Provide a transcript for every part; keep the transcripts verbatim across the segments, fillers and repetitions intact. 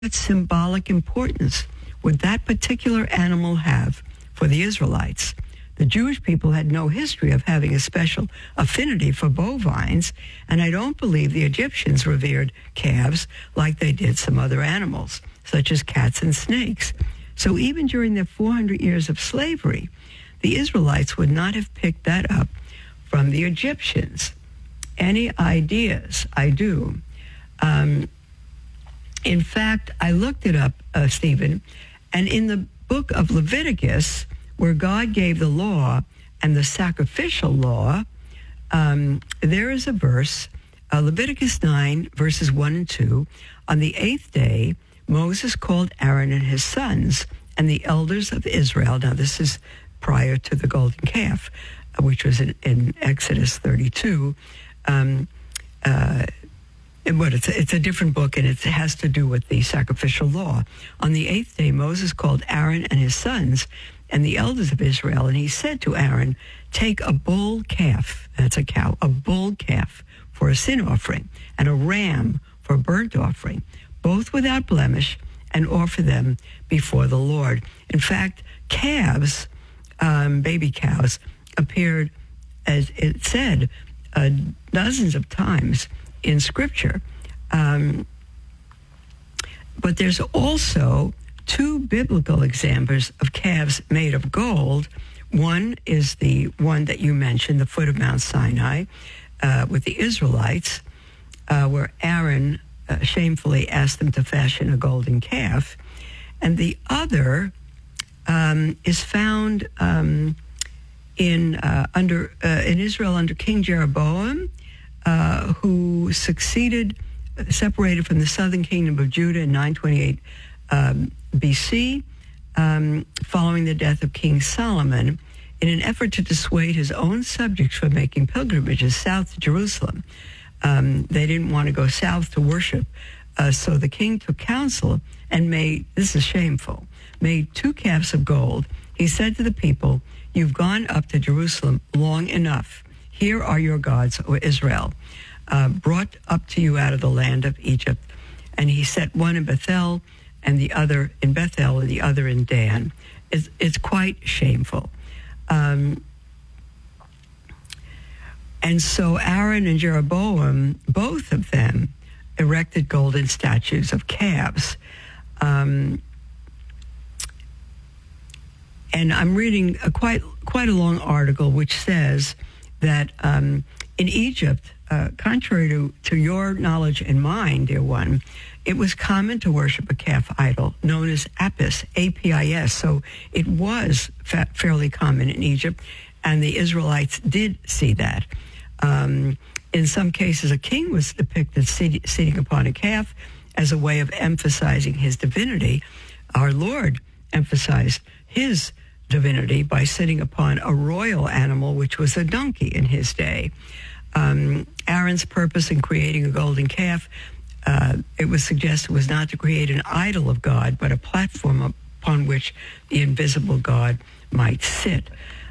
symbolic importance would that particular animal have for the Israelites? The Jewish people had no history of having a special affinity for bovines, and I don't believe the Egyptians revered calves like they did some other animals, such as cats and snakes. So even during their four hundred years of slavery, the Israelites would not have picked that up from the Egyptians. Any ideas? I do. Um, in fact, I looked it up, uh, Stephen, and in the book of Leviticus, where God gave the law and the sacrificial law, um, there is a verse, uh, Leviticus nine, verses one and two. On the eighth day, Moses called Aaron and his sons and the elders of Israel. Now, this is prior to the golden calf, uh, which was in, in Exodus thirty-two. Um, uh, but it's a, it's a different book, and it has to do with the sacrificial law. On the eighth day, Moses called Aaron and his sons and the elders of Israel, and he said to Aaron, take a bull calf, that's a cow, a bull calf for a sin offering, and a ram for a burnt offering, both without blemish, and offer them before the Lord. In fact, calves, um, baby cows, appeared, as it said, uh, dozens of times in Scripture. Um, but there's also two biblical examples of calves made of gold. One is the one that you mentioned, the foot of Mount Sinai, uh, with the Israelites, uh, where Aaron uh, shamefully asked them to fashion a golden calf. And the other um, is found um, in uh, under uh, in Israel under King Jeroboam, uh, who succeeded, separated from the southern kingdom of Judah in nine twenty-eight um, B C, um, following the death of King Solomon, in an effort to dissuade his own subjects from making pilgrimages south to Jerusalem. Um, they didn't want to go south to worship, uh, so the king took counsel and made, this is shameful, made two calves of gold. He said to the people, you've gone up to Jerusalem long enough. Here are your gods, O Israel, uh, brought up to you out of the land of Egypt. And he set one in Bethel, and the other in Bethel, and the other in Dan. It's, it's quite shameful. Um, and so Aaron and Jeroboam, both of them, erected golden statues of calves. Um, and I'm reading a quite quite a long article which says that um, in Egypt, uh, contrary to, to your knowledge and mine, dear one, it was common to worship a calf idol known as Apis, A P I S. So it was fa- fairly common in Egypt, and the Israelites did see that. Um, in some cases, a king was depicted sit- sitting upon a calf as a way of emphasizing his divinity. Our Lord emphasized his divinity by sitting upon a royal animal, which was a donkey in his day. Um, Aaron's purpose in creating a golden calf, uh, it was suggested, was not to create an idol of God, but a platform upon which the invisible God might sit.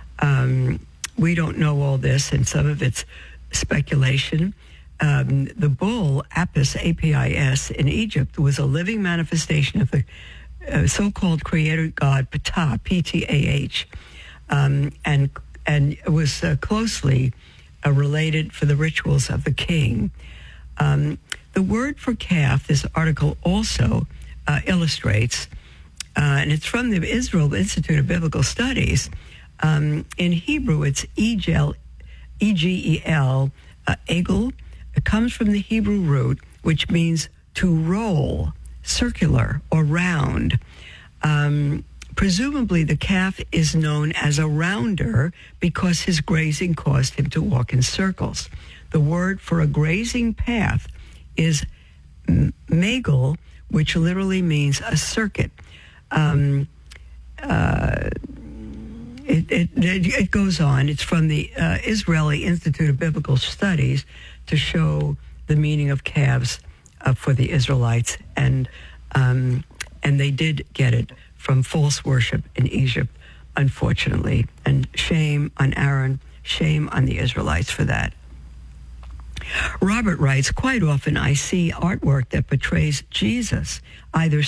Um, we don't know all this, and some of it's speculation. Um, the bull, Apis, A P I S, in Egypt was a living manifestation of the uh, so-called creator god Ptah, P T A H, um, and and it was uh, closely uh, related for the rituals of the king. Um, the word for calf, this article also uh, illustrates, uh, and it's from the Israel Institute of Biblical Studies. Um, in Hebrew, it's Egel, E G E L, uh, Egel. It comes from the Hebrew root, which means to roll, circular, or round. Um, presumably, the calf is known as a rounder because his grazing caused him to walk in circles. The word for a grazing path is megel, which literally means a circuit. Um, uh, It, it, it goes on. It's from the uh, Israeli Institute of Biblical Studies to show the meaning of calves uh, for the Israelites, and um, and they did get it from false worship in Egypt, unfortunately. And shame on Aaron, shame on the Israelites for that. Robert writes, quite often I see artwork that portrays Jesus either